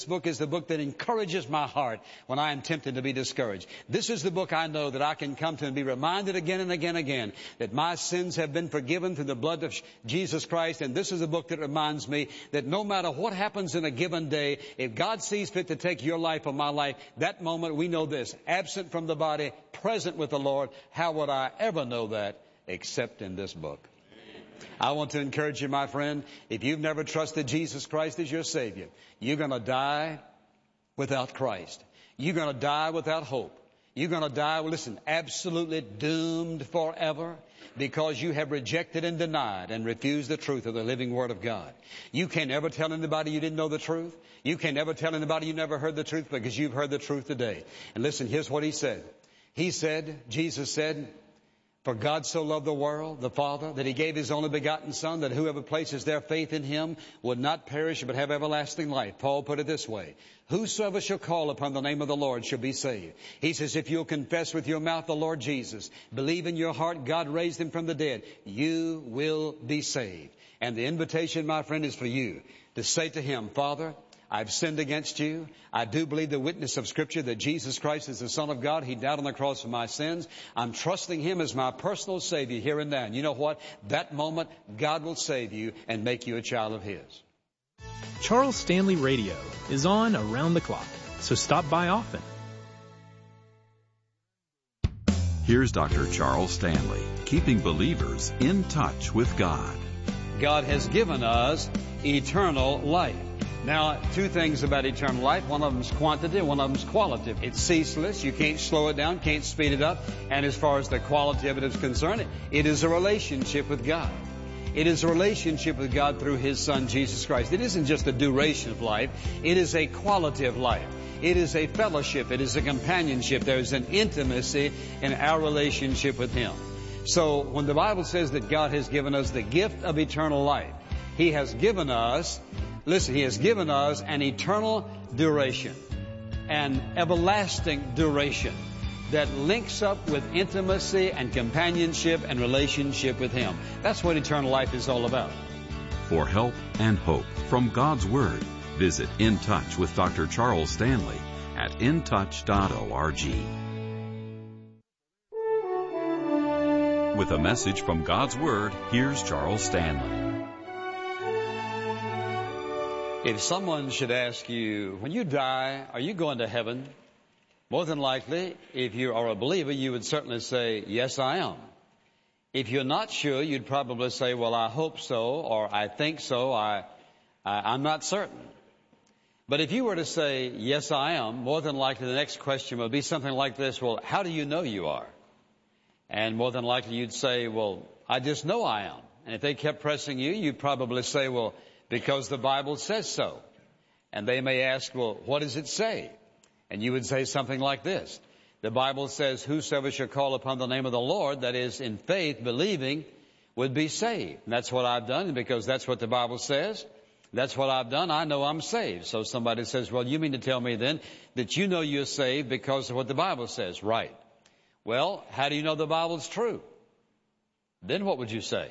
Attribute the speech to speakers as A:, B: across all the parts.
A: This book is the book that encourages my heart when I am tempted to be discouraged. This is the book I know that I can come to and be reminded again and again and again that my sins have been forgiven through the blood of Jesus Christ. And this is a book that reminds me that no matter what happens in a given day, if God sees fit to take your life or my life, that moment we know this: absent from the body, present with the Lord. How would I ever know that except in this book? I want to encourage you, my friend, if you've never trusted Jesus Christ as your Savior, you're going to die without Christ. You're going to die without hope. You're going to die, listen, absolutely doomed forever because you have rejected and denied and refused the truth of the living Word of God. You can't ever tell anybody you didn't know the truth. You can't ever tell anybody you never heard the truth because you've heard the truth today. And listen, here's what He said. Jesus said, "For God so loved the world, the Father, that He gave His only begotten Son, that whoever places their faith in Him would not perish but have everlasting life." Paul put it this way: "Whosoever shall call upon the name of the Lord shall be saved." He says, if you'll confess with your mouth the Lord Jesus, believe in your heart God raised Him from the dead, you will be saved. And the invitation, my friend, is for you to say to Him, "Father, I've sinned against you. I do believe the witness of Scripture that Jesus Christ is the Son of God. He died on the cross for my sins. I'm trusting Him as my personal Savior here and now." And you know what? That moment, God will save you and make you a child of His.
B: Charles Stanley Radio is on around the clock, so stop by often.
C: Here's Dr. Charles Stanley, keeping believers in touch with God.
A: God has given us eternal life. Now, two things about eternal life. One of them is quantity, one of them is quality. It's ceaseless. You can't slow it down, can't speed it up. And as far as the quality of it is concerned, it is a relationship with God. It is a relationship with God through His Son, Jesus Christ. It isn't just a duration of life. It is a quality of life. It is a fellowship. It is a companionship. There is an intimacy in our relationship with Him. So when the Bible says that God has given us the gift of eternal life, He has given us, listen, He has given us an eternal duration, an everlasting duration that links up with intimacy and companionship and relationship with Him. That's what eternal life is all about.
C: For help and hope from God's Word, visit In Touch with Dr. Charles Stanley at intouch.org. With a message from God's Word, here's Charles Stanley.
A: If someone should ask you, when you die, are you going to heaven? More than likely, if you are a believer, you would certainly say, yes, I am. If you're not sure, you'd probably say, well, I hope so, or I think so, I'm not certain. But if you were to say, yes, I am, more than likely the next question would be something like this: well, how do you know you are? And more than likely you'd say, well, I just know I am. And if they kept pressing you, you'd probably say, well, because the Bible says so. And they may ask, well, what does it say? And you would say something like this: the Bible says, whosoever shall call upon the name of the Lord, that is, in faith, believing, would be saved. And that's what I've done, and because that's what the Bible says, that's what I've done, I know I'm saved. So somebody says, well, you mean to tell me then that you know you're saved because of what the Bible says? Right. Well, how do you know the Bible's true? Then what would you say?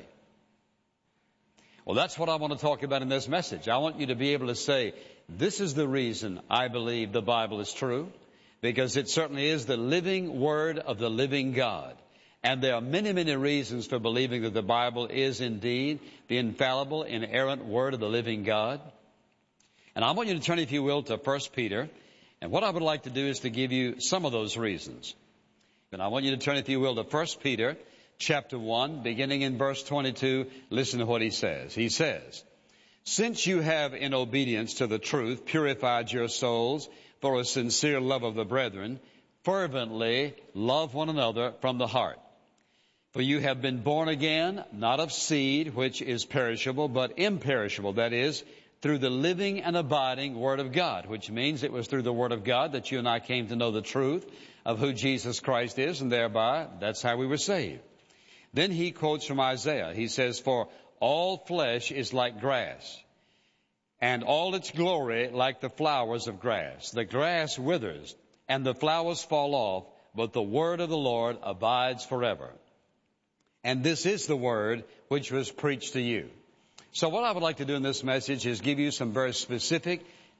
A: Well, that's what I want to talk about in this message. I want you to be able to say, this is the reason I believe the Bible is true, because it certainly is the living Word of the living God. And there are many, many reasons for believing that the Bible is indeed the infallible, inerrant Word of the living God. And I want you to turn, if you will, to 1 Peter. And what I would like to do is to give you some of those reasons. And I want you to turn, if you will, to 1 Peter chapter 1, beginning in verse 22. Listen to what he says. He says, since you have in obedience to the truth purified your souls for a sincere love of the brethren, fervently love one another from the heart. For you have been born again, not of seed which is perishable, but imperishable, that is, through the living and abiding Word of God, which means it was through the Word of God that you and I came to know the truth of who Jesus Christ is, and thereby that's how we were saved. Then he quotes from Isaiah. He says, for all flesh is like grass, and all its glory like the flowers of grass. The grass withers, and the flowers fall off, but the word of the Lord abides forever. And this is the word which was preached to you. So what I would like to do in this message is give you some very specific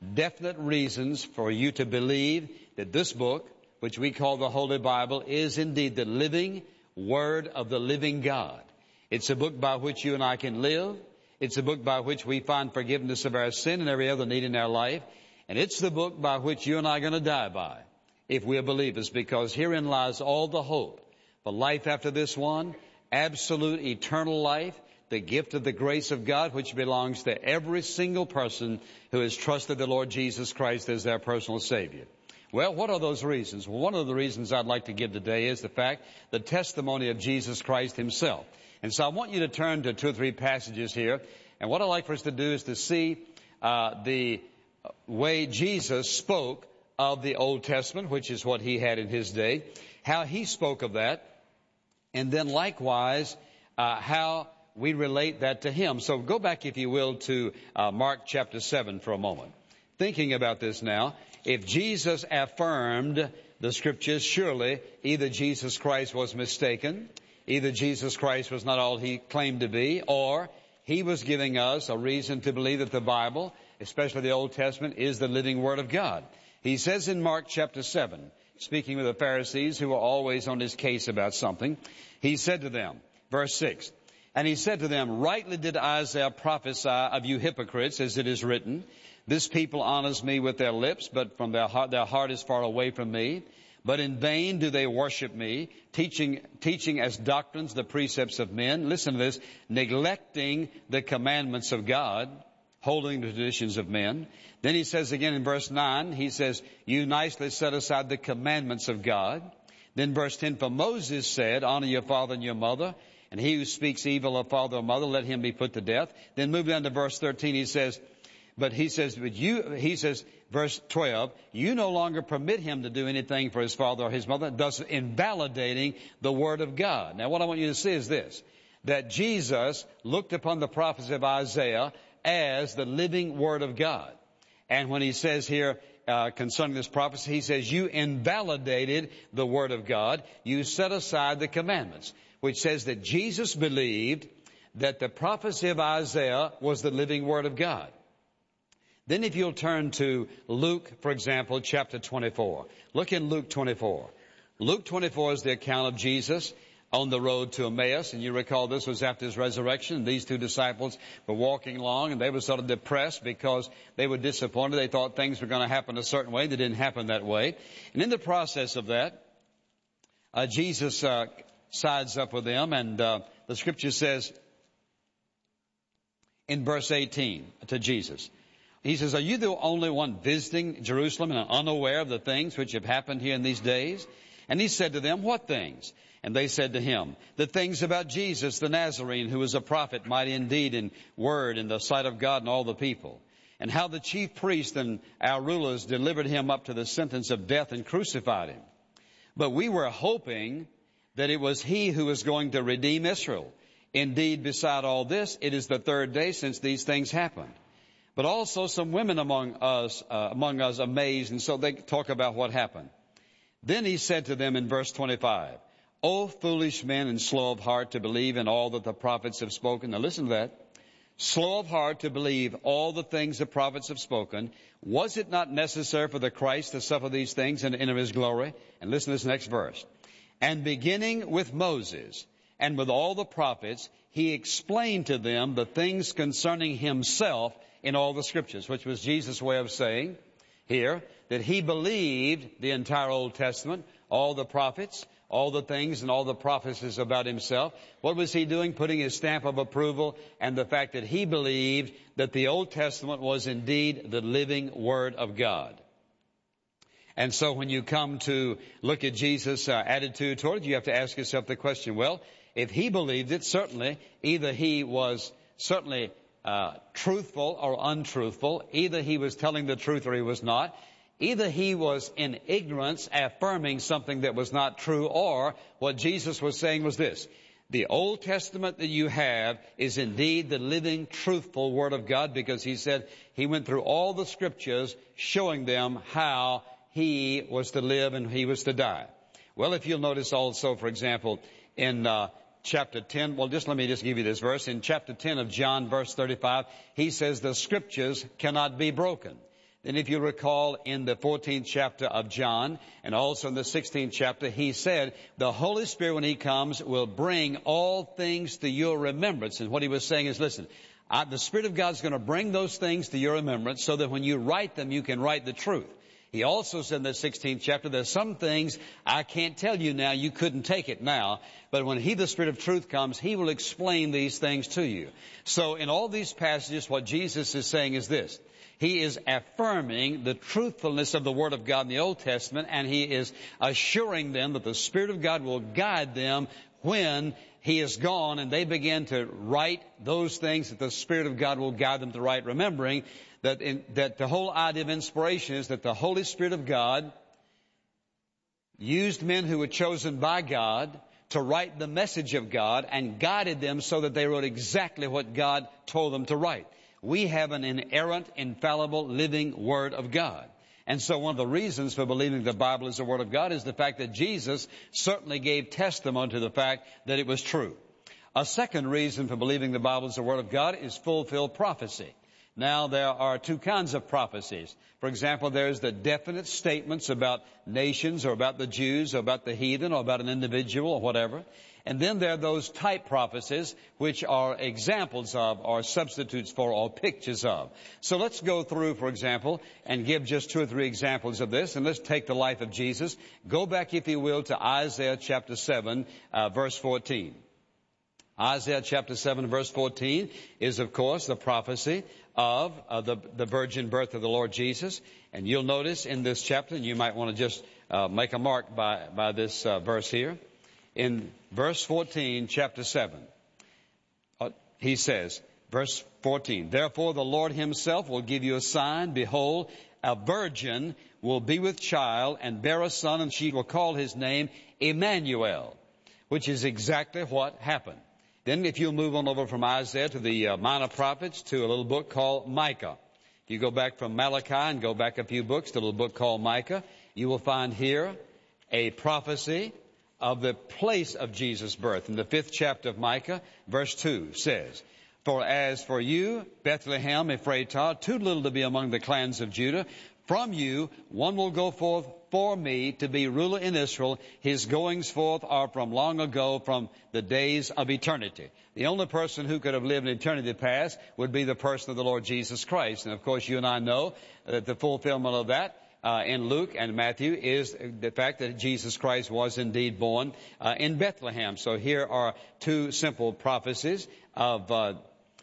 A: definite reasons for you to believe that this book, which we call the Holy Bible, is indeed the living Word of the living God. It's a book by which you and I can live. It's a book by which we find forgiveness of our sin and every other need in our life. And it's the book by which you and I are going to die by, if we are believers, because herein lies all the hope for life after this one, absolute eternal life, the gift of the grace of God, which belongs to every single person who has trusted the Lord Jesus Christ as their personal Savior. Well, what are those reasons? Well, one of the reasons I'd like to give today is the fact, the testimony of Jesus Christ himself. And so I want you to turn to 2 or 3 passages here. And what I'd like for us to do is to see the way Jesus spoke of the Old Testament, which is what he had in his day, how he spoke of that, and then likewise how we relate that to him. So go back, if you will, to Mark chapter 7 for a moment. Thinking about this now, if Jesus affirmed the Scriptures, surely either Jesus Christ was mistaken, either Jesus Christ was not all he claimed to be, or he was giving us a reason to believe that the Bible, especially the Old Testament, is the living Word of God. He says in Mark chapter 7, speaking with the Pharisees who were always on his case about something, he said to them, verse 6, and he said to them, rightly did Isaiah prophesy of you hypocrites, as it is written, this people honors me with their lips, but from their heart is far away from me. But in vain do they worship me, teaching as doctrines the precepts of men. Listen to this, neglecting the commandments of God, holding the traditions of men. Then he says again in verse 9, he says, you nicely set aside the commandments of God. Then verse 10, for Moses said, honor your father and your mother, and he who speaks evil of father or mother, let him be put to death. Then move down to verse 13, he says, verse 12, you no longer permit him to do anything for his father or his mother, thus invalidating the word of God. Now what I want you to see is this, that Jesus looked upon the prophecy of Isaiah as the living word of God. And when he says here, concerning this prophecy, he says, you invalidated the word of God. You set aside the commandments, which says that Jesus believed that the prophecy of Isaiah was the living word of God. Then if you'll turn to Luke, for example, chapter 24. Look in Luke 24. Luke 24 is the account of Jesus on the road to Emmaus. And you recall this was after his resurrection. These 2 disciples were walking along and they were sort of depressed because they were disappointed. They thought things were going to happen a certain way. They didn't happen that way. And in the process of that, Jesus sides up with them. And the scripture says in verse 18 to Jesus, he says, are you the only one visiting Jerusalem and unaware of the things which have happened here in these days? And he said to them, what things? And they said to him, the things about Jesus the Nazarene, who was a prophet, mighty indeed in word in the sight of God and all the people. And how the chief priests and our rulers delivered him up to the sentence of death and crucified him. But we were hoping that it was he who was going to redeem Israel. Indeed, beside all this, it is the 3rd day since these things happened. But also some women among us amazed, and so they talk about what happened. Then he said to them in verse 25, O foolish men and slow of heart to believe in all that the prophets have spoken. Now listen to that. Slow of heart to believe all the things the prophets have spoken. Was it not necessary for the Christ to suffer these things and enter his glory? And listen to this next verse. And beginning with Moses and with all the prophets, he explained to them the things concerning himself in all the scriptures, which was Jesus' way of saying here that he believed the entire Old Testament, all the prophets, all the things and all the prophecies about himself. What was he doing? Putting his stamp of approval and the fact that he believed that the Old Testament was indeed the living Word of God. And so when you come to look at Jesus' attitude toward it, you have to ask yourself the question, well, if he believed it, certainly either he was certainly truthful or untruthful. Either he was telling the truth or he was not. Either he was in ignorance affirming something that was not true, or what Jesus was saying was this. The Old Testament that you have is indeed the living, truthful Word of God, because he said he went through all the scriptures showing them how he was to live and he was to die. Well, if you'll notice also, for example, in chapter 10, let me give you this verse. In chapter 10 of John, verse 35, he says the scriptures cannot be broken. Then if you recall in the 14th chapter of John and also in the 16th chapter, he said, the Holy Spirit, when he comes, will bring all things to your remembrance. And what he was saying is, listen, the Spirit of God is going to bring those things to your remembrance so that when you write them, you can write the truth. He also said in the 16th chapter, there's some things I can't tell you now. You couldn't take it now. But when he, the Spirit of truth, comes, he will explain these things to you. So in all these passages, what Jesus is saying is this. He is affirming the truthfulness of the Word of God in the Old Testament, and he is assuring them that the Spirit of God will guide them when he is gone and they begin to write those things that the Spirit of God will guide them to write, remembering that the whole idea of inspiration is that the Holy Spirit of God used men who were chosen by God to write the message of God and guided them so that they wrote exactly what God told them to write. We have an inerrant, infallible, living Word of God. And so one of the reasons for believing the Bible is the Word of God is the fact that Jesus certainly gave testimony to the fact that it was true. A second reason for believing the Bible is the Word of God is fulfilled prophecy. Now, there are two kinds of prophecies. For example, there's the definite statements about nations or about the Jews or about the heathen or about an individual or whatever. And then there are those type prophecies, which are examples of, or substitutes for, or pictures of. So let's go through, for example, and give just 2 or 3 examples of this. And let's take the life of Jesus. Go back, if you will, to Isaiah chapter 7, verse 14. Isaiah chapter 7, verse 14 is, of course, the prophecy of the virgin birth of the Lord Jesus. And you'll notice in this chapter, and you might want to just make a mark by this verse here. In verse 14, chapter 7, he says, verse 14, therefore the Lord himself will give you a sign. Behold, a virgin will be with child and bear a son, and she will call his name Emmanuel, which is exactly what happened. Then if you'll move on over from Isaiah to the minor prophets to a little book called Micah. If you go back from Malachi and go back a few books to a little book called Micah, you will find here a prophecy of the place of Jesus' birth. In the 5th chapter of Micah, verse 2 says, for as for you, Bethlehem Ephratah, too little to be among the clans of Judah, from you one will go forth for me to be ruler in Israel. His goings forth are from long ago, from the days of eternity. The only person who could have lived in eternity past would be the person of the Lord Jesus Christ. And of course, you and I know that the fulfillment of that in Luke and Matthew is the fact that Jesus Christ was indeed born in Bethlehem. So here are 2 simple prophecies of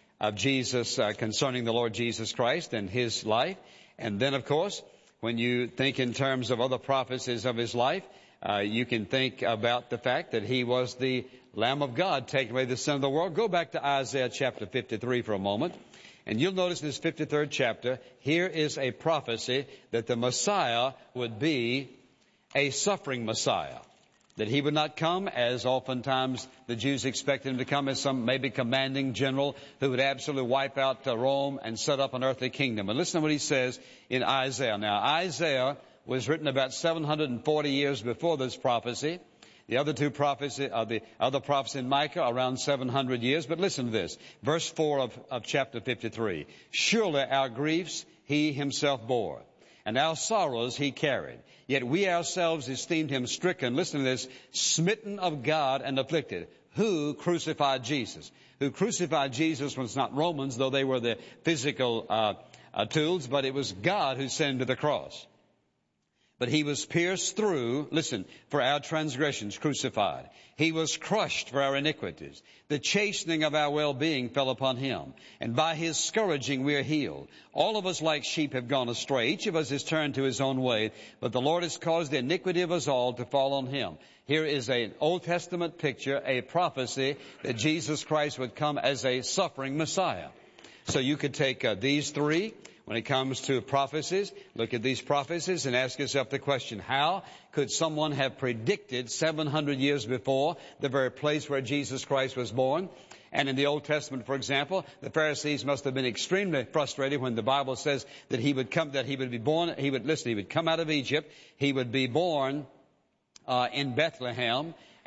A: Jesus concerning the Lord Jesus Christ and his life. And then, of course, when you think in terms of other prophecies of his life, you can think about the fact that he was the Lamb of God, taking away the sin of the world. Go back to Isaiah chapter 53 for a moment. And you'll notice in this 53rd chapter, here is a prophecy that the Messiah would be a suffering Messiah. That he would not come as oftentimes the Jews expected him to come, as some maybe commanding general who would absolutely wipe out Rome and set up an earthly kingdom. And listen to what he says in Isaiah. Now, Isaiah was written about 740 years before this prophecy. The other 2 prophecies, the other prophecy in Micah, around 700 years. But listen to this. Verse 4 of chapter 53. Surely our griefs he himself bore, and our sorrows he carried. Yet we ourselves esteemed him stricken, listen to this, smitten of God and afflicted. Who crucified Jesus? Who crucified Jesus was not Romans, though they were the physical tools, but it was God who sent him to the cross. But he was pierced through, listen, for our transgressions, crucified. He was crushed for our iniquities. The chastening of our well-being fell upon him. And by his scourging we are healed. All of us like sheep have gone astray. Each of us has turned to his own way. But the Lord has caused the iniquity of us all to fall on him. Here is an Old Testament picture, a prophecy that Jesus Christ would come as a suffering Messiah. So you could take these 3. When it comes to prophecies, look at these prophecies and ask yourself the question, how could someone have predicted 700 years before the very place where Jesus Christ was born? And in the Old Testament, for example, the Pharisees must have been extremely frustrated when the Bible says that he would come out of Egypt, he would be born in Bethlehem,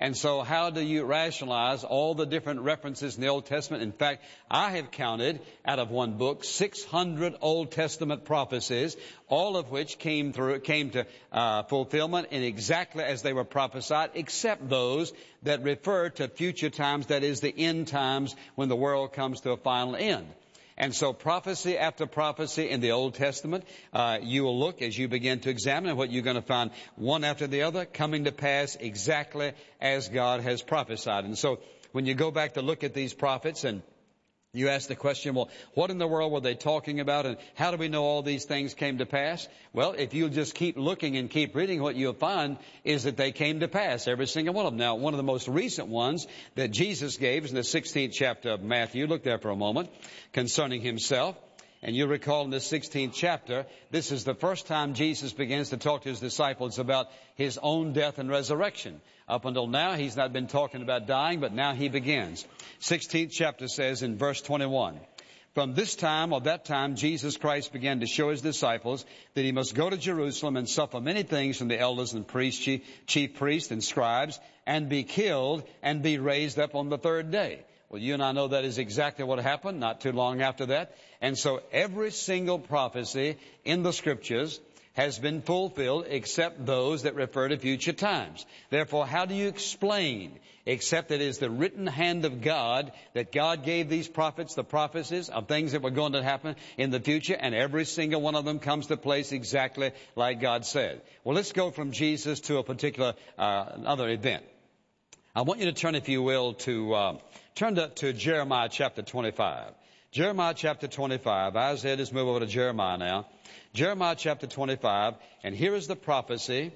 A: And so how do you rationalize all the different references in the Old Testament? In fact, I have counted out of one book 600 Old Testament prophecies, all of which came to fulfillment in exactly as they were prophesied, except those that refer to future times, that is the end times when the world comes to a final end. And so prophecy after prophecy in the Old Testament, you will look as you begin to examine what you're going to find one after the other coming to pass exactly as God has prophesied. And so when you go back to look at these prophets and you ask the question, well, what in the world were they talking about, and how do we know all these things came to pass? Well, if you just keep looking and keep reading, what you'll find is that they came to pass, every single one of them. Now, one of the most recent ones that Jesus gave is in the 16th chapter of Matthew. Look there for a moment, concerning himself. And you'll recall in the 16th chapter, this is the first time Jesus begins to talk to his disciples about his own death and resurrection. Up until now, he's not been talking about dying, but now he begins. 16th chapter says in verse 21, from this time or that time, Jesus Christ began to show his disciples that he must go to Jerusalem and suffer many things from the elders and priests, chief priests and scribes, and be killed and be raised up on the third day. Well, you and I know that is exactly what happened not too long after that. And so every single prophecy in the Scriptures has been fulfilled except those that refer to future times. Therefore, how do you explain, except that it is the written hand of God, that God gave these prophets the prophecies of things that were going to happen in the future, and every single one of them comes to place exactly like God said. Well, let's go from Jesus to a particular other event. I want you to turn, if you will, to Jeremiah chapter 25. Jeremiah chapter 25. Isaiah, just move over to Jeremiah now. Jeremiah chapter 25. And here is the prophecy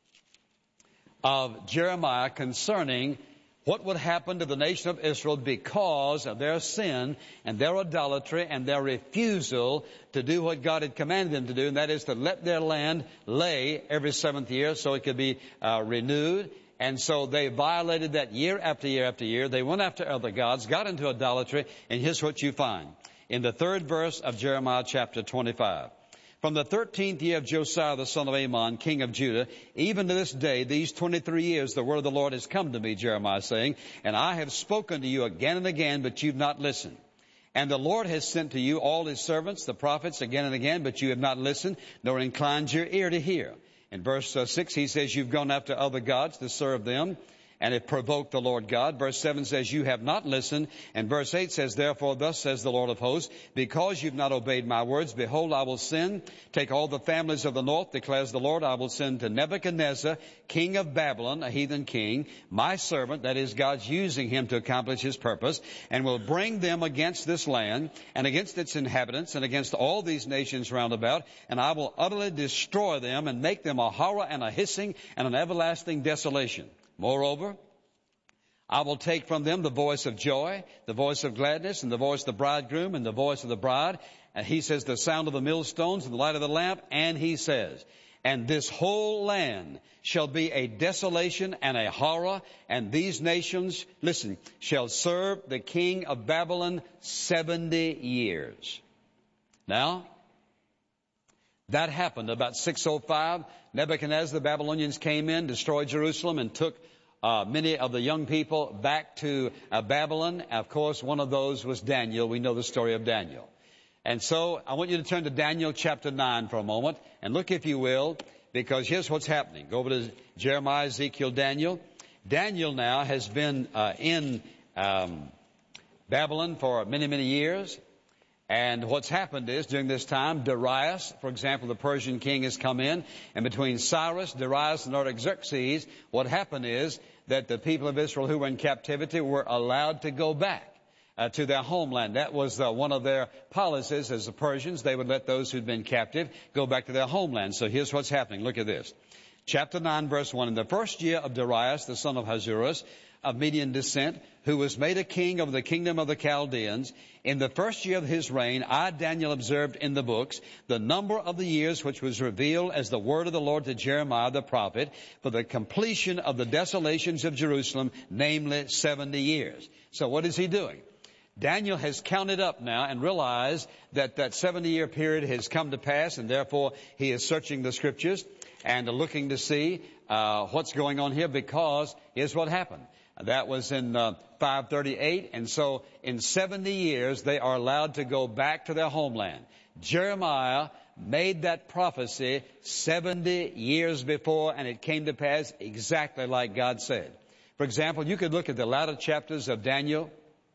A: of Jeremiah concerning what would happen to the nation of Israel because of their sin and their idolatry and their refusal to do what God had commanded them to do, and that is to let their land lay every seventh year so it could be renewed. And so they violated that year after year after year. They went after other gods, got into idolatry, and here's what you find in the third verse of Jeremiah chapter 25. From the 13th year of Josiah the son of Ammon, king of Judah, even to this day, these 23 years, the word of the Lord has come to me, Jeremiah saying, and I have spoken to you again and again, but you've not listened. And the Lord has sent to you all his servants, the prophets, again and again, but you have not listened, nor inclined your ear to hear. In verse 6, he says, you've gone after other gods to serve them, and have provoked the Lord God. Verse 7 says, you have not listened. And verse 8 says, therefore, thus says the Lord of hosts, because you've not obeyed my words, behold, I will send, take all the families of the north, declares the Lord, I will send to Nebuchadnezzar, king of Babylon, a heathen king, my servant, that is, God's using him to accomplish his purpose, and will bring them against this land, and against its inhabitants, and against all these nations round about, and I will utterly destroy them, and make them a horror and a hissing and an everlasting desolation. Moreover, I will take from them the voice of joy, the voice of gladness, and the voice of the bridegroom, and the voice of the bride. And he says, the sound of the millstones and the light of the lamp. And he says, and this whole land shall be a desolation and a horror, and these nations, listen, shall serve the king of Babylon 70 years. Now, that happened about 605. Nebuchadnezzar, the Babylonians came in, destroyed Jerusalem, and took many of the young people back to Babylon. Of course, one of those was Daniel. We know the story of Daniel. And so I want you to turn to Daniel chapter 9 for a moment and look, if you will, because here's what's happening. Go over to Jeremiah, Ezekiel, Daniel. Daniel now has been in Babylon for many, many years. And what's happened is, during this time, Darius, for example, the Persian king, has come in. And between Cyrus, Darius, and Artaxerxes, what happened is that the people of Israel who were in captivity were allowed to go back to their homeland. That was one of their policies as the Persians. They would let those who'd been captive go back to their homeland. So here's what's happening. Look at this. Chapter 9, verse 1. In the first year of Darius, the son of Ahasuerus, of Median descent, who was made a king over the kingdom of the Chaldeans, in the first year of his reign, I, Daniel, observed in the books the number of the years which was revealed as the word of the Lord to Jeremiah the prophet for the completion of the desolations of Jerusalem, namely 70 years. So what is he doing? Daniel has counted up now and realized that that 70-year period has come to pass, and therefore he is searching the Scriptures. and looking to see what's going on here, because here's what happened. That was in 538, and so in 70 years they are allowed to go back to their homeland. Jeremiah made that prophecy 70 years before, and it came to pass exactly like God said. For example, you could look at the latter chapters of Daniel,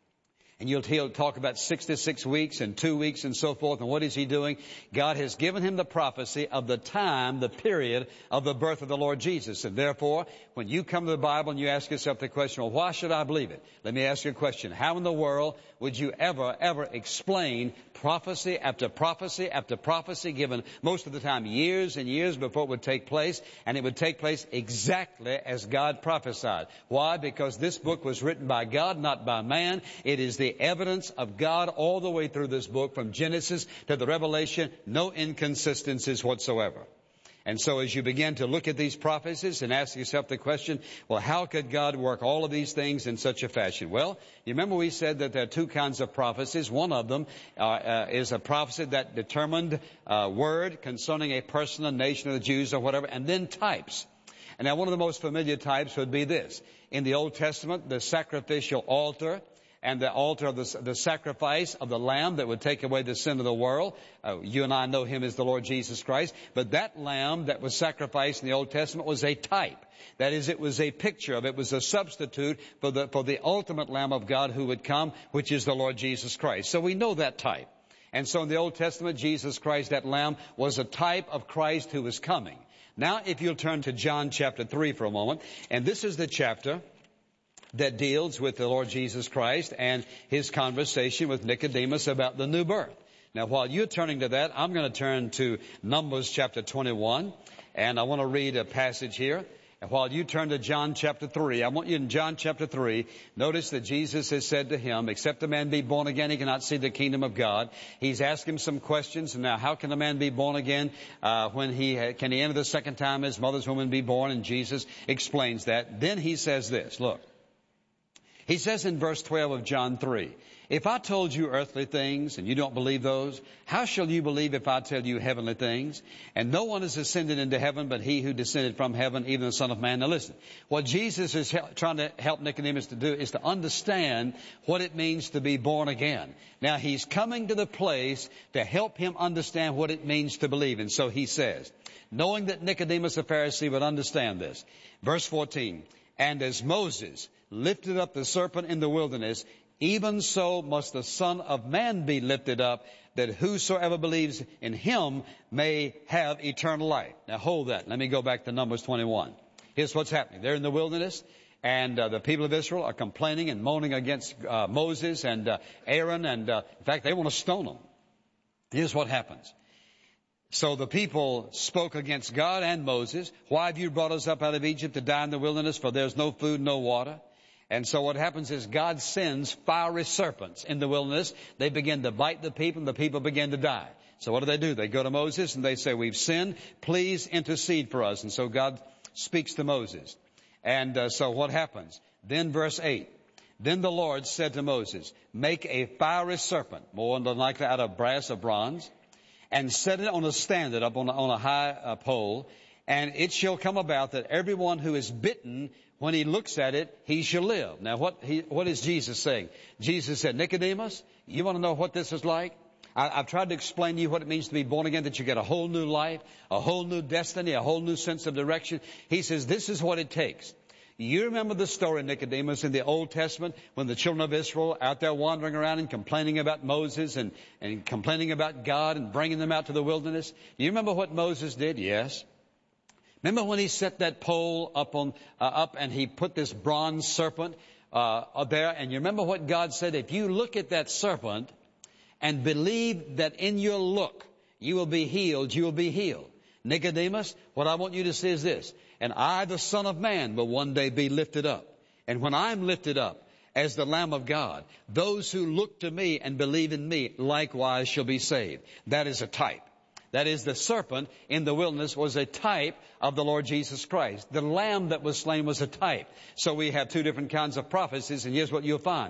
A: and he'll talk about 66 weeks and 2 weeks and so forth. And what is he doing? God has given him the prophecy of the time, the period of the birth of the Lord Jesus. And therefore, when you come to the Bible and you ask yourself the question, well, why should I believe it? Let me ask you a question. How in the world would you ever explain prophecy after prophecy after prophecy, given most of the time years and years before it would take place, and it would take place exactly as God prophesied? Why? Because this book was written by God, not by man. It is the evidence of God all the way through this book, from Genesis to the Revelation, no inconsistencies whatsoever. And so as you begin to look at these prophecies and ask yourself the question, well, how could God work all of these things in such a fashion? Well, you remember we said that there are two kinds of prophecies. One of them is a prophecy that determined word concerning a person, a nation, of the Jews or whatever, and then types. And now one of the most familiar types would be this. In the Old Testament, the sacrificial altar, and the altar of the sacrifice of the Lamb that would take away the sin of the world. You and I know him as the Lord Jesus Christ. But that Lamb that was sacrificed in the Old Testament was a type. That is, it was a picture of, it was a substitute for the ultimate Lamb of God who would come, which is the Lord Jesus Christ. So we know that type. And so in the Old Testament, Jesus Christ, that Lamb, was a type of Christ who was coming. Now, if you'll turn to John chapter 3 for a moment, and this is the chapter that deals with the Lord Jesus Christ and his conversation with Nicodemus about the new birth. Now, while you're turning to that, I'm going to turn to Numbers chapter 21, and I want to read a passage here. And while you turn to John chapter 3, I want you in John chapter 3, notice that Jesus has said to him, except a man be born again, he cannot see the kingdom of God. He's asked him some questions. Now, how can a man be born again when can he enter the second time his mother's womb and be born? And Jesus explains that. Then he says this, look. He says in verse 12 of John 3, if I told you earthly things and you don't believe those, how shall you believe if I tell you heavenly things? And no one has ascended into heaven but he who descended from heaven, even the Son of Man. Now listen, what Jesus is trying to help Nicodemus to do is to understand what it means to be born again. Now he's coming to the place to help him understand what it means to believe. And so he says, knowing that Nicodemus a Pharisee would understand this. Verse 14, and as Moses lifted up the serpent in the wilderness, even so must the Son of Man be lifted up, that whosoever believes in him may have eternal life. Now hold that. Let me go back to Numbers 21. Here's what's happening. They're in the wilderness, and the people of Israel are complaining and moaning against Moses and Aaron, and in fact, they want to stone them. Here's what happens. So the people spoke against God and Moses. Why have you brought us up out of Egypt to die in the wilderness? For there's no food, no water. And so what happens is God sends fiery serpents in the wilderness. They begin to bite the people, and the people begin to die. So what do? They go to Moses and they say, we've sinned. Please intercede for us. And so God speaks to Moses. And so what happens? Then verse 8. Then the Lord said to Moses, make a fiery serpent, more than likely out of brass or bronze, and set it on a standard up on a high pole. And it shall come about that everyone who is bitten, when he looks at it, he shall live. Now, what is Jesus saying? Jesus said, Nicodemus, you want to know what this is like? I've tried to explain to you what it means to be born again, that you get a whole new life, a whole new destiny, a whole new sense of direction. He says, this is what it takes. You remember the story, Nicodemus, in the Old Testament, when the children of Israel out there wandering around and complaining about Moses and complaining about God and bringing them out to the wilderness? Do you remember what Moses did? Yes. Remember when he set that pole up and he put this bronze serpent there? And you remember what God said? If you look at that serpent and believe that in your look you will be healed, you will be healed. Nicodemus, what I want you to see is this. And I, the Son of Man, will one day be lifted up. And when I'm lifted up as the Lamb of God, those who look to me and believe in me likewise shall be saved. That is a type. That is, the serpent in the wilderness was a type of the Lord Jesus Christ. The lamb that was slain was a type. So we have two different kinds of prophecies, and here's what you'll find.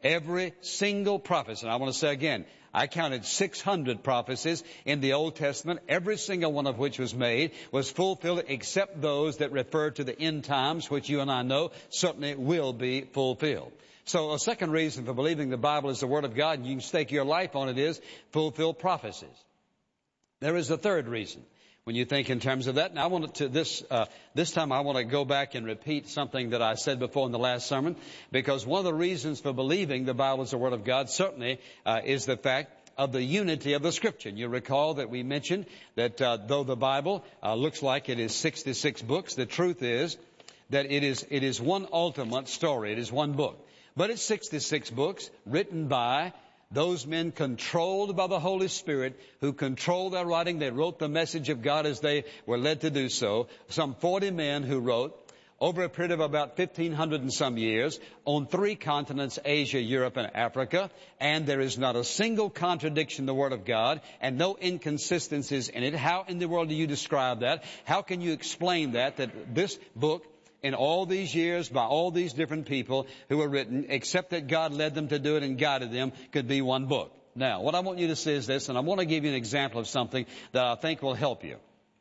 A: Every single prophecy. And I want to say again, I counted 600 prophecies in the Old Testament, every single one of which was made, was fulfilled, except those that refer to the end times, which you and I know certainly will be fulfilled. So a second reason for believing the Bible is the Word of God, and you can stake your life on it, is fulfilled prophecies. There is a third reason when you think in terms of that. Now I want to, this time I want to go back and repeat something that I said before in the last sermon, because one of the reasons for believing the Bible is the Word of God certainly is the fact of the unity of the Scripture. And you recall that we mentioned that though the Bible looks like it is 66 books, the truth is that it is one ultimate story. It is one book. But it's 66 books written by those men controlled by the Holy Spirit who controlled their writing. They wrote the message of God as they were led to do so. Some 40 men who wrote over a period of about 1,500 and some years on 3 continents, Asia, Europe, and Africa. And there is not a single contradiction in the Word of God and no inconsistencies in it. How in the world do you describe that? How can you explain that this book, in all these years, by all these different people who were written, except that God led them to do it and guided them, could be one book? Now, what I want you to see is this, and I want to give you an example of something that I think will help you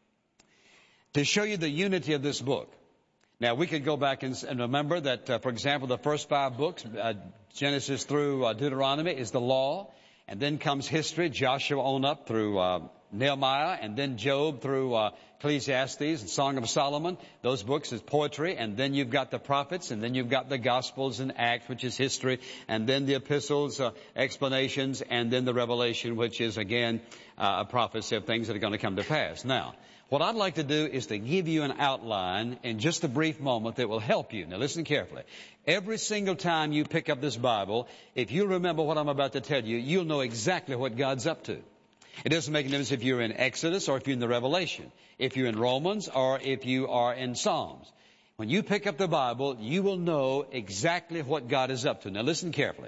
A: to show you the unity of this book. Now, we could go back and remember that, for example, the first 5 books, Genesis through Deuteronomy, is the law, and then comes history, Joshua on up through Nehemiah, and then Job through Ecclesiastes and Song of Solomon. Those books is poetry, and then you've got the prophets, and then you've got the Gospels and Acts, which is history, and then the epistles, explanations, and then the Revelation, which is again a prophecy of things that are going to come to pass. Now, what I'd like to do is to give you an outline in just a brief moment that will help you. Now listen carefully. Every single time you pick up this Bible, if you remember what I'm about to tell you, you'll know exactly what God's up to. It doesn't make any difference if you're in Exodus or if you're in the Revelation, if you're in Romans or if you are in Psalms. When you pick up the Bible, you will know exactly what God is up to. Now listen carefully.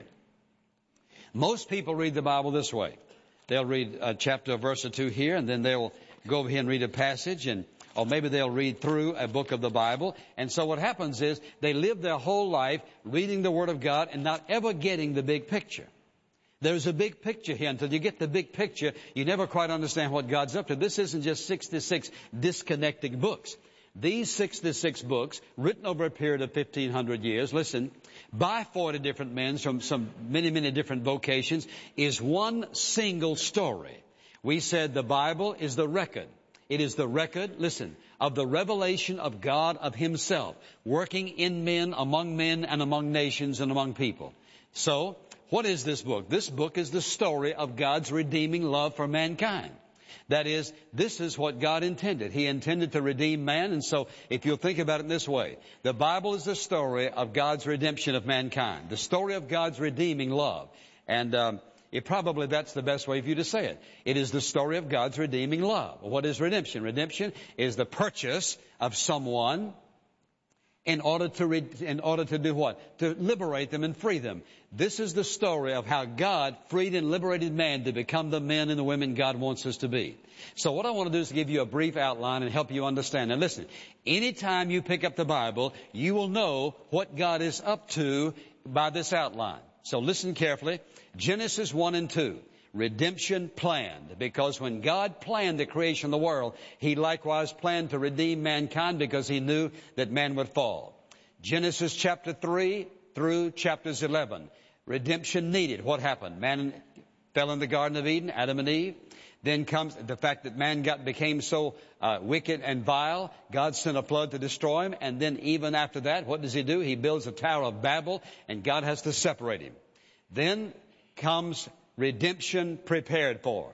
A: Most people read the Bible this way. They'll read a chapter, a verse or two here, and then they'll go over here and read a passage, or maybe they'll read through a book of the Bible. And so what happens is they live their whole life reading the Word of God and not ever getting the big picture. There's a big picture here. Until you get the big picture, you never quite understand what God's up to. This isn't just 66 disconnected books. These 66 books, written over a period of 1,500 years, listen, by 40 different men from some many, many different vocations, is one single story. We said the Bible is the record. It is the record, listen, of the revelation of God, of Himself, working in men, and among nations, and among people. So, what is this book? This book is the story of God's redeeming love for mankind. That is, this is what God intended. He intended to redeem man, and so if you'll think about it in this way, the Bible is the story of God's redemption of mankind, the story of God's redeeming love. And probably that's the best way for you to say it. It is the story of God's redeeming love. What is redemption? Redemption is the purchase of someone in order to do what? To liberate them and free them. This is the story of how God freed and liberated man to become the men and the women God wants us to be. So what I want to do is give you a brief outline and help you understand. Now listen, anytime you pick up the Bible, you will know what God is up to by this outline. So listen carefully. Genesis 1 and 2. Redemption planned, because when God planned the creation of the world, He likewise planned to redeem mankind because He knew that man would fall. Genesis chapter 3 through chapters 11. Redemption needed. What happened? Man fell in the Garden of Eden, Adam and Eve. Then comes the fact that man became so wicked and vile, God sent a flood to destroy him. And then even after that, what does He do? He builds a Tower of Babel, and God has to separate him. Then comes redemption prepared for.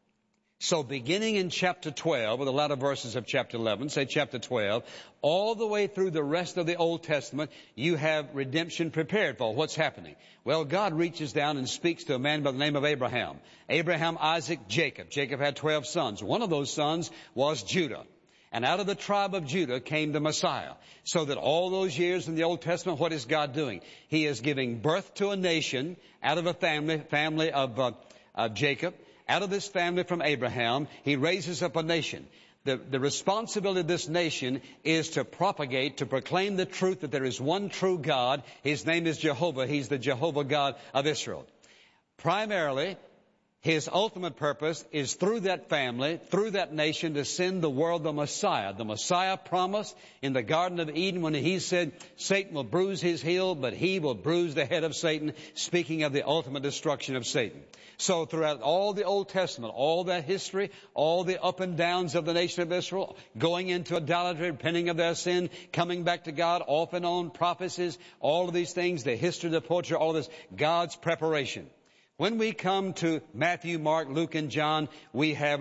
A: So beginning in chapter 12, or the latter verses of chapter 11, say chapter 12, all the way through the rest of the Old Testament, you have redemption prepared for. What's happening? Well, God reaches down and speaks to a man by the name of Abraham. Abraham, Isaac, Jacob. Jacob had 12 sons. One of those sons was Judah. And out of the tribe of Judah came the Messiah. So that all those years in the Old Testament, what is God doing? He is giving birth to a nation out of a family of Jacob. Out of this family from Abraham, He raises up a nation. The responsibility of this nation is to propagate, to proclaim the truth that there is one true God. His name is Jehovah. He's the Jehovah God of Israel. Primarily, His ultimate purpose is through that family, through that nation, to send the world the Messiah. The Messiah promised in the Garden of Eden when He said, Satan will bruise his heel, but He will bruise the head of Satan, speaking of the ultimate destruction of Satan. So throughout all the Old Testament, all that history, all the up and downs of the nation of Israel, going into idolatry, repenting of their sin, coming back to God, off and on prophecies, all of these things, the history, the poetry, all of this, God's preparation. When we come to Matthew, Mark, Luke, and John, we have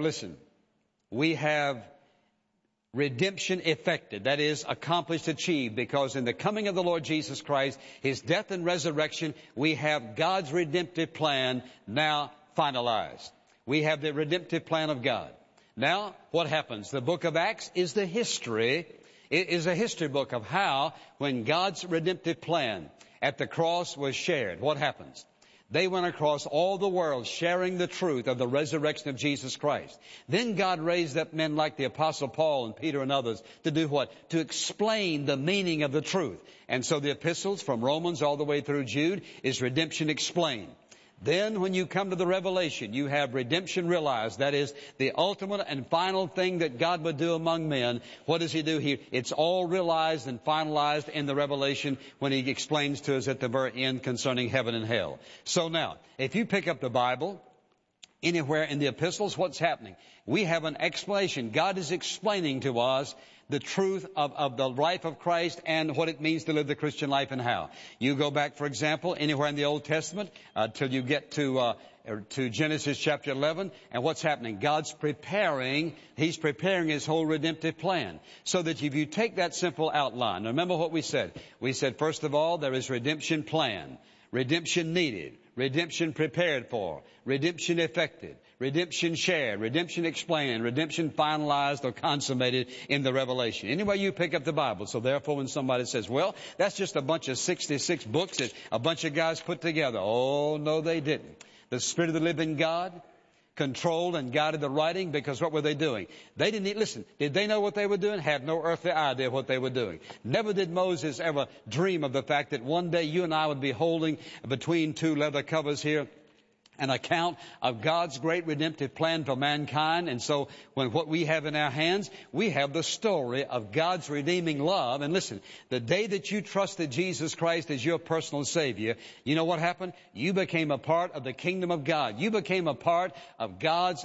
A: redemption effected. That is, accomplished, achieved, because in the coming of the Lord Jesus Christ, His death and resurrection, we have God's redemptive plan now finalized. We have the redemptive plan of God. Now, what happens? The book of Acts is the history. It is a history book of how, when God's redemptive plan at the cross was shared, what happens? They went across all the world sharing the truth of the resurrection of Jesus Christ. Then God raised up men like the Apostle Paul and Peter and others to do what? To explain the meaning of the truth. And so the epistles from Romans all the way through Jude is redemption explained. Then when you come to the Revelation, you have redemption realized. That is the ultimate and final thing that God would do among men. What does He do here? It's all realized and finalized in the Revelation when He explains to us at the very end concerning heaven and hell. So now, if you pick up the Bible, anywhere in the epistles, what's happening? We have an explanation. God is explaining to us the truth of the life of Christ and what it means to live the Christian life and how. You go back, for example, anywhere in the Old Testament till you get to Genesis chapter 11, and what's happening? God's preparing, He's preparing His whole redemptive plan. So that if you take that simple outline, remember what we said. We said, first of all, there is redemption plan, redemption needed, redemption prepared for, redemption effected, redemption shared, redemption explained, redemption finalized or consummated in the Revelation. Anyway, you pick up the Bible. So therefore, when somebody says, well, that's just a bunch of 66 books that a bunch of guys put together. Oh, no, they didn't. The Spirit of the living God controlled and guided the writing, because what were they doing? They didn't listen. Did they know what they were doing? Had no earthly idea what they were doing. Never did Moses ever dream of the fact that one day you and I would be holding between two leather covers here an account of God's great redemptive plan for mankind. And so when what we have in our hands, we have the story of God's redeeming love. And listen, the day that you trusted Jesus Christ as your personal Savior, you know what happened? You became a part of the kingdom of God. You became a part of God's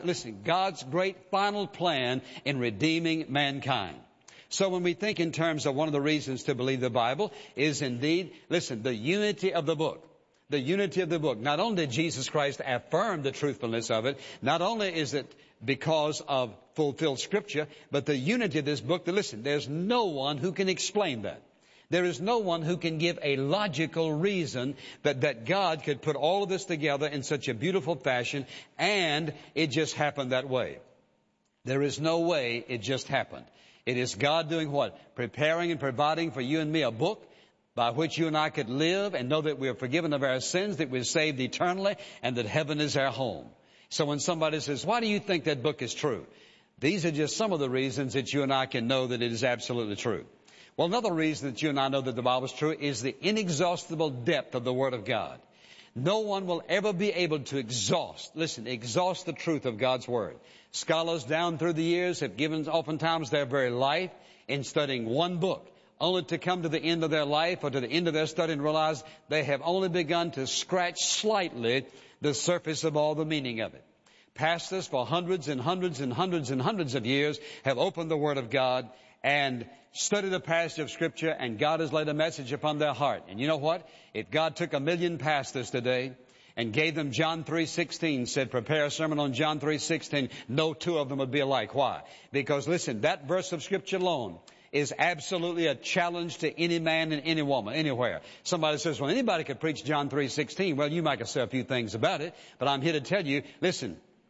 A: great final plan in redeeming mankind. So when we think in terms of one of the reasons to believe the Bible is indeed, listen, the unity of the book. The unity of the book. Not only did Jesus Christ affirm the truthfulness of it, not only is it because of fulfilled Scripture, but the unity of this book, listen, there's no one who can explain that. There is no one who can give a logical reason that God could put all of this together in such a beautiful fashion, and it just happened that way. There is no way it just happened. It is God doing what? Preparing and providing for you and me a book by which you and I could live and know that we are forgiven of our sins, that we're saved eternally, and that heaven is our home. So when somebody says, why do you think that book is true? These are just some of the reasons that you and I can know that it is absolutely true. Well, another reason that you and I know that the Bible is true is the inexhaustible depth of the Word of God. No one will ever be able to exhaust the truth of God's Word. Scholars down through the years have given oftentimes their very life in studying one book, only to come to the end of their life or to the end of their study and realize they have only begun to scratch slightly the surface of all the meaning of it. Pastors for hundreds and hundreds and hundreds and hundreds of years have opened the Word of God and studied a passage of Scripture, and God has laid a message upon their heart. And you know what? If God took 1 million pastors today and gave them John 3:16, said, prepare a sermon on John 3:16, no two of them would be alike. Why? Because listen, that verse of Scripture alone is absolutely a challenge to any man and any woman, anywhere. Somebody says, well, anybody could preach John 3:16. Well, you might say a few things about it, but I'm here to tell you, listen,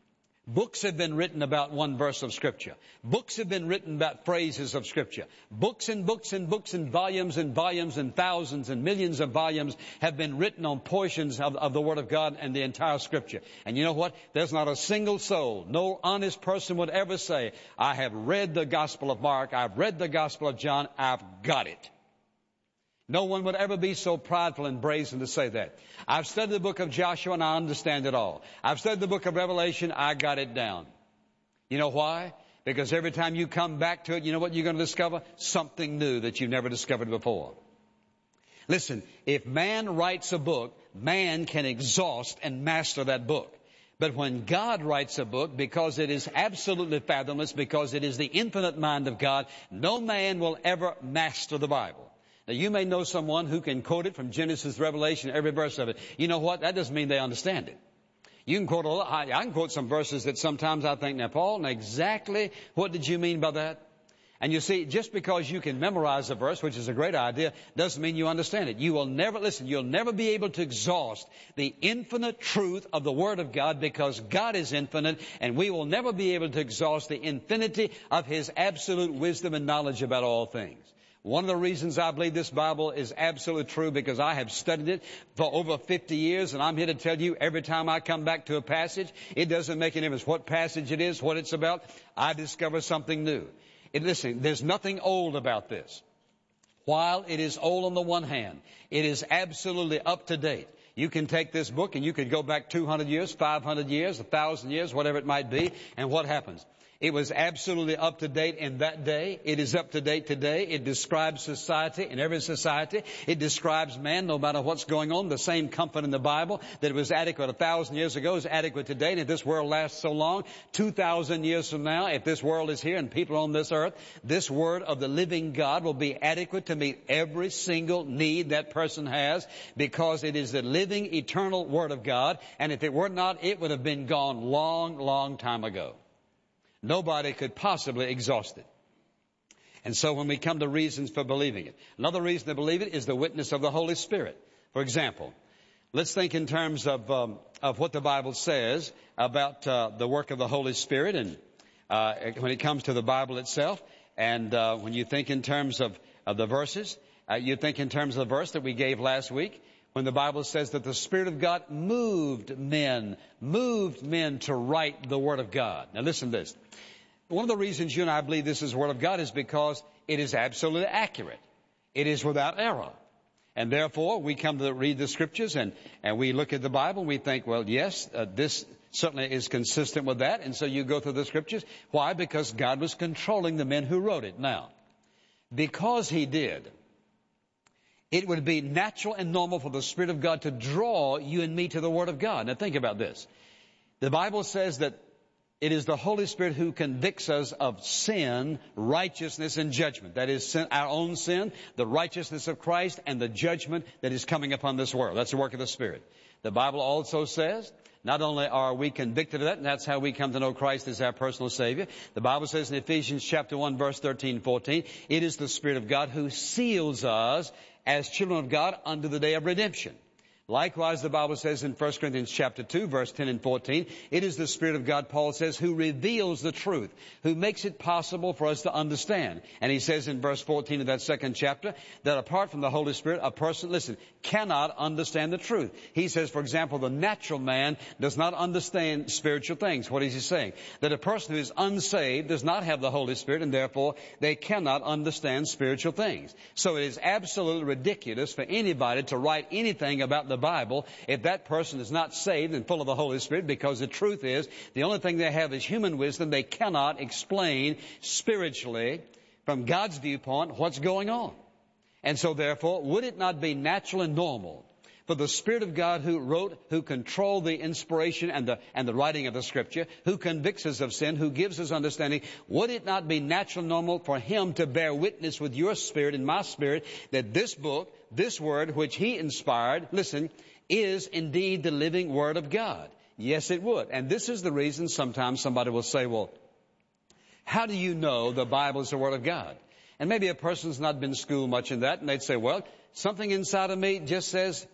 A: Books have been written about one verse of Scripture. Books have been written about phrases of Scripture. Books and books and books and volumes and volumes and thousands and millions of volumes have been written on portions of the Word of God and the entire Scripture. And you know what? There's not a single soul, no honest person would ever say, I have read the Gospel of Mark, I've read the Gospel of John, I've got it. No one would ever be so prideful and brazen to say that. I've studied the book of Joshua and I understand it all. I've studied the book of Revelation, I got it down. You know why? Because every time you come back to it, you know what you're going to discover? Something new that you've never discovered before. Listen, if man writes a book, man can exhaust and master that book. But when God writes a book, because it is absolutely fathomless, because it is the infinite mind of God, no man will ever master the Bible. Now, you may know someone who can quote it from Genesis to Revelation, every verse of it. You know what? That doesn't mean they understand it. You can quote I can quote some verses that sometimes I think, now, Paul, now exactly what did you mean by that? And you see, just because you can memorize a verse, which is a great idea, doesn't mean you understand it. You will never, listen, you'll never be able to exhaust the infinite truth of the Word of God because God is infinite, and we will never be able to exhaust the infinity of His absolute wisdom and knowledge about all things. One of the reasons I believe this Bible is absolutely true because I have studied it for over 50 years, and I'm here to tell you every time I come back to a passage, it doesn't make any difference what passage it is, what it's about, I discover something new. Listen, there's nothing old about this. While it is old on the one hand, it is absolutely up to date. You can take this book and you could go back 200 years, 500 years, 1,000 years, whatever it might be, and what happens? It was absolutely up to date in that day. It is up to date today. It describes society in every society. It describes man no matter what's going on. The same comfort in the Bible that was adequate 1,000 years ago is adequate today. And if this world lasts so long, 2,000 years from now, if this world is here and people on this earth, this word of the living God will be adequate to meet every single need that person has because it is the living, eternal Word of God. And if it were not, it would have been gone long, long time ago. Nobody could possibly exhaust it. And so when we come to reasons for believing it, another reason to believe it is the witness of the Holy Spirit. For example, let's think in terms of what the Bible says about the work of the Holy Spirit and when it comes to the Bible itself. And when you think in terms of the verses, you think in terms of the verse that we gave last week, when the Bible says that the Spirit of God moved men to write the Word of God. Now listen to this. One of the reasons you and I believe this is the Word of God is because it is absolutely accurate. It is without error. And therefore, we come to read the Scriptures and we look at the Bible and we think, well, yes, this certainly is consistent with that. And so you go through the Scriptures. Why? Because God was controlling the men who wrote it. Now, because He did, it would be natural and normal for the Spirit of God to draw you and me to the Word of God. Now think about this. The Bible says that it is the Holy Spirit who convicts us of sin, righteousness, and judgment. That is sin, our own sin, the righteousness of Christ, and the judgment that is coming upon this world. That's the work of the Spirit. The Bible also says, not only are we convicted of that, and that's how we come to know Christ as our personal Savior. The Bible says in Ephesians chapter 1, verse 13 and 14, it is the Spirit of God who seals us as children of God unto the day of redemption. Likewise, the Bible says in 1 Corinthians chapter 2, verse 10 and 14, it is the Spirit of God, Paul says, who reveals the truth, who makes it possible for us to understand. And he says in verse 14 of that second chapter that apart from the Holy Spirit, a person, listen, cannot understand the truth. He says, for example, the natural man does not understand spiritual things. What is he saying? That a person who is unsaved does not have the Holy Spirit, and therefore they cannot understand spiritual things. So it is absolutely ridiculous for anybody to write anything about the Bible if that person is not saved and full of the Holy Spirit, because the truth is the only thing they have is human wisdom. They cannot explain spiritually from God's viewpoint what's going on. And so therefore, would it not be natural and normal for the Spirit of God who wrote, who controlled the inspiration and the writing of the Scripture, who convicts us of sin, who gives us understanding, would it not be natural and normal for Him to bear witness with your spirit and my spirit that this book, this Word, which He inspired, listen, is indeed the living Word of God? Yes, it would. And this is the reason sometimes somebody will say, well, how do you know the Bible is the Word of God? And maybe a person's not been schooled much in that, and they'd say, well, something inside of me just says,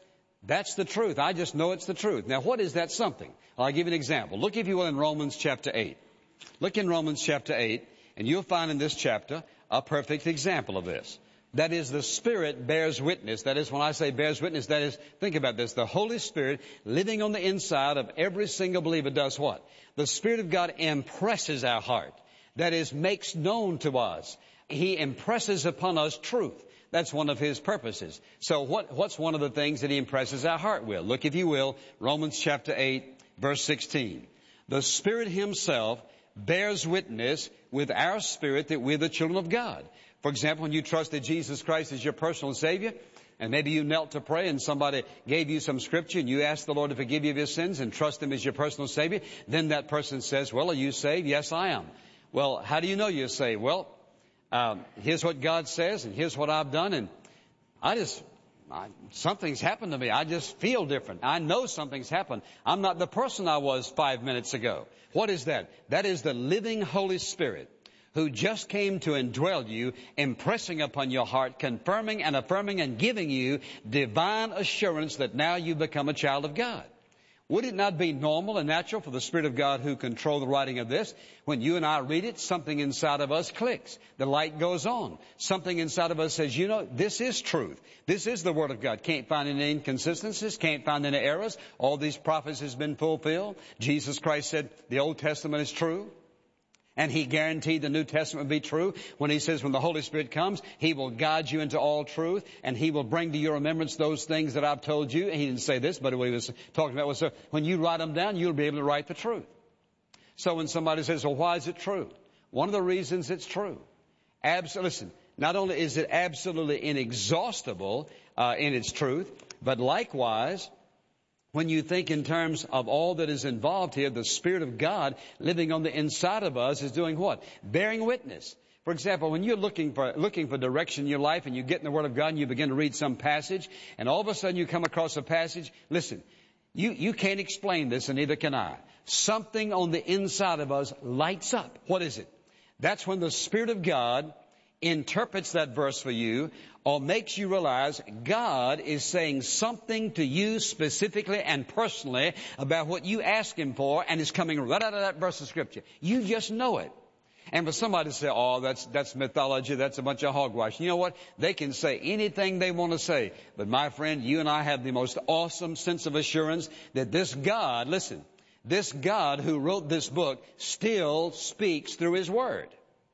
A: That's the truth. I just know it's the truth. Now, what is that something? I'll give you an example. Look, if you will, in Romans chapter 8. Look in Romans chapter 8, and you'll find in this chapter a perfect example of this. That is, the Spirit bears witness. That is, when I say bears witness, that is, think about this. The Holy Spirit living on the inside of every single believer does what? The Spirit of God impresses our heart. That is, makes known to us. He impresses upon us truth. That's one of His purposes. So what's one of the things that He impresses our heart with? Look, if you will, Romans chapter 8, verse 16. The Spirit Himself bears witness with our spirit that we're the children of God. For example, when you trusted Jesus Christ as your personal Savior, and maybe you knelt to pray and somebody gave you some scripture and you asked the Lord to forgive you of your sins and trust Him as your personal Savior, then that person says, well, are you saved? Yes, I am. Well, how do you know you're saved? Well, here's what God says, and here's what I've done, and something's happened to me. I just feel different. I know something's happened. I'm not the person I was 5 minutes ago. What is that? That is the living Holy Spirit who just came to indwell you, impressing upon your heart, confirming and affirming and giving you divine assurance that now you become a child of God. Would it not be normal and natural for the Spirit of God who controls the writing of this? When you and I read it, something inside of us clicks. The light goes on. Something inside of us says, you know, this is truth. This is the Word of God. Can't find any inconsistencies. Can't find any errors. All these prophecies have been fulfilled. Jesus Christ said the Old Testament is true. And He guaranteed the New Testament would be true when He says when the Holy Spirit comes, He will guide you into all truth and He will bring to your remembrance those things that I've told you. He didn't say this, but what He was talking about was when you write them down, you'll be able to write the truth. So when somebody says, well, why is it true? One of the reasons it's true. Listen, not only is it absolutely inexhaustible in its truth, but likewise, when you think in terms of all that is involved here, the Spirit of God living on the inside of us is doing what? Bearing witness. For example, when you're looking for direction in your life and you get in the Word of God and you begin to read some passage and all of a sudden you come across a passage, listen, you can't explain this and neither can I. Something on the inside of us lights up. What is it? That's when the Spirit of God interprets that verse for you or makes you realize God is saying something to you specifically and personally about what you ask Him for and is coming right out of that verse of Scripture. You just know it. And for somebody to say, oh, that's mythology, that's a bunch of hogwash. You know what? They can say anything they want to say. But my friend, you and I have the most awesome sense of assurance that this God, listen, this God who wrote this book still speaks through His Word.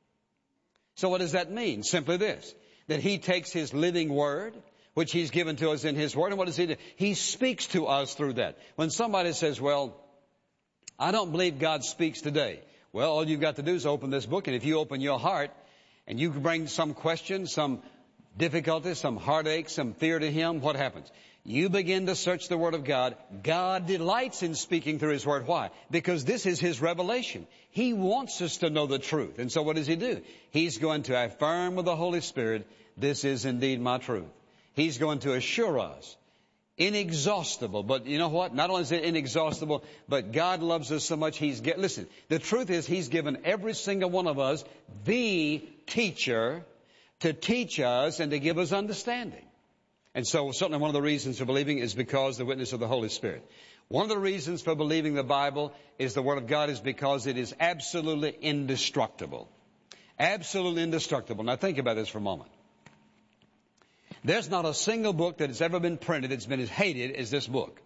A: So what does that mean? Simply this, that He takes His living Word, which He's given to us in His Word, and what does He do? He speaks to us through that. When somebody says, well, I don't believe God speaks today. Well, all you've got to do is open this book, and if you open your heart and you bring some question, some difficulty, some heartache, some fear to Him, what happens? You begin to search the Word of God. God delights in speaking through His Word. Why? Because this is His revelation. He wants us to know the truth. And so what does He do? He's going to affirm with the Holy Spirit, this is indeed my truth. He's going to assure us. Inexhaustible. But you know what? Not only is it inexhaustible, but God loves us so much. Listen, the truth is He's given every single one of us the teacher to teach us and to give us understanding. And so certainly one of the reasons for believing is because the witness of the Holy Spirit. One of the reasons for believing the Bible is the Word of God is because it is absolutely indestructible. Absolutely indestructible. Now think about this for a moment. There's not a single book that has ever been printed that's been as hated as this book.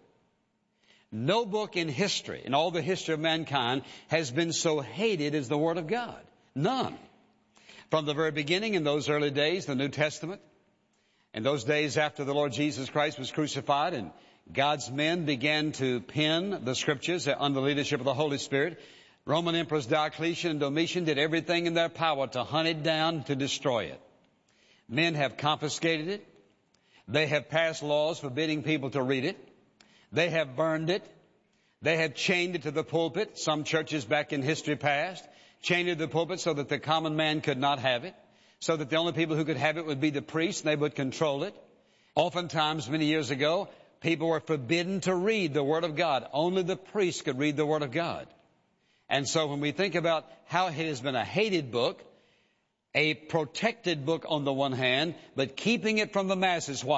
A: No book in history, in all the history of mankind, has been so hated as the Word of God. None. From the very beginning, in those early days, the New Testament, in those days after the Lord Jesus Christ was crucified and God's men began to pen the Scriptures under the leadership of the Holy Spirit, Roman Emperors Diocletian and Domitian did everything in their power to hunt it down, to destroy it. Men have confiscated it. They have passed laws forbidding people to read it. They have burned it. They have chained it to the pulpit. Some churches back in history past chained it to the pulpit so that the common man could not have it, so that the only people who could have it would be the priests, and they would control it. Oftentimes, many years ago, people were forbidden to read the Word of God. Only the priests could read the Word of God. And so when we think about how it has been a hated book, a protected book on the one hand, but keeping it from the masses. Why?